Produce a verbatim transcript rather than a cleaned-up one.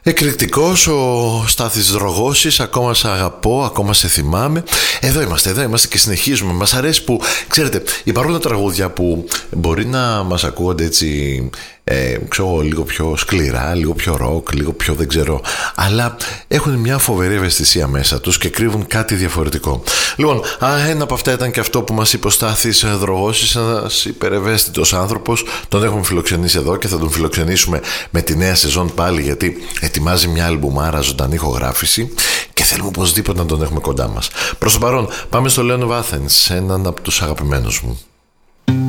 Εκρηκτικός ο Στάθης Δρογώσης, ακόμα σε αγαπώ, ακόμα σε θυμάμαι. Εδώ είμαστε, εδώ είμαστε και συνεχίζουμε. Μας αρέσει που, ξέρετε, υπάρχουν τα τραγούδια που μπορεί να μας ακούγονται έτσι, ε, ξέρω, λίγο πιο σκληρά, λίγο πιο ροκ, λίγο πιο δεν ξέρω, αλλά έχουν μια φοβερή ευαισθησία μέσα τους και κρύβουν κάτι διαφορετικό. Λοιπόν, α, ένα από αυτά ήταν και αυτό που μας είπε ο Στάθης Δρογώσης, ένας υπερευαίσθητος άνθρωπος. Τον έχουμε φιλοξενήσει εδώ και θα τον φιλοξενήσουμε με τη νέα σεζόν πάλι, γιατί ετοιμάζει μια αλμπουμάρα, ζωντανή ηχογράφηση και θέλουμε οπωσδήποτε να τον έχουμε κοντά μας. Προς το παρόν, πάμε στο Leon of Athens, έναν από τους αγαπημένους μου.